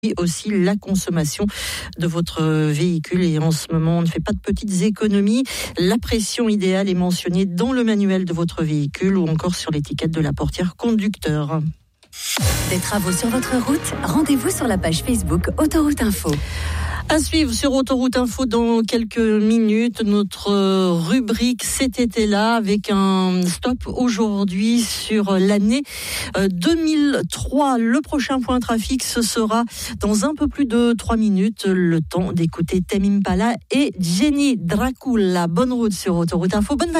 aussi la consommation de votre véhicule. Et en ce moment, on ne fait pas de petites économies. La pression idéale est mentionnée dans le manuel de votre véhicule ou encore sur l'étiquette de la portière conducteur. Des travaux sur votre route, rendez-vous sur la page Facebook Autoroute Info. À suivre sur Autoroute Info dans quelques minutes, notre rubrique cet été-là avec un stop aujourd'hui sur l'année 2003. Le prochain point trafic, ce sera dans un peu plus de 3 minutes. Le temps d'écouter Tame Impala et Jenny Dracula. Bonne route sur Autoroute Info. Bonne vacances.